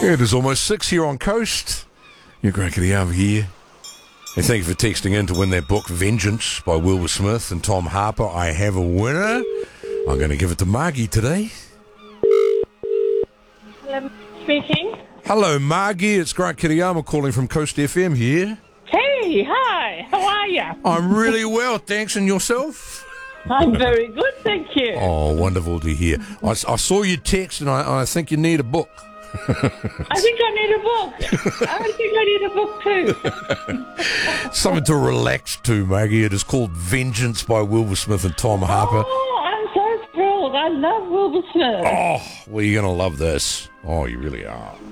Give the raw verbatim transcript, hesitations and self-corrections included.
It is almost six here on Coast. You're great, over here. And thank you for texting in to win that book, Vengeance, by Wilbur Smith and Tom Harper. I have a winner. I'm going to give it to Margie today. Hello, speaking. Hello, Margie. It's Grant Kiriyama calling from Coast F M here. Hey, hi. How are you? I'm really well, thanks. And yourself? I'm very good, thank you. Oh, wonderful to hear. I, I saw your text, and I, I think you need a book. I think I need a book. I think I need a book too. Something to relax to, Maggie. It is called Vengeance by Wilbur Smith and Tom Harper. Oh, I'm so thrilled. I love Wilbur Smith. Oh, well, you're going to love this. Oh, you really are.